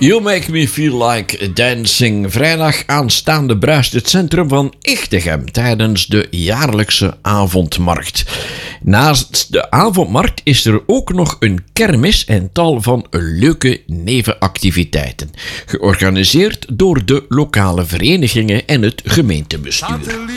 You Make Me Feel Like Dancing. Vrijdag aanstaande bruist het centrum van Echtegem tijdens de jaarlijkse avondmarkt. Naast de avondmarkt is er ook nog een kermis en tal van leuke nevenactiviteiten. Georganiseerd door de lokale verenigingen en het gemeentebestuur.